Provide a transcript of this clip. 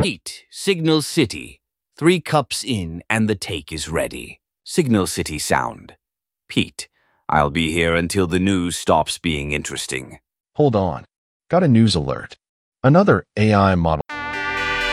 Pete, Signal City. 3 cups in and the take is ready. Signal City sound. Pete, I'll be here until the news stops being interesting. Hold on. Got a news alert. Another AI model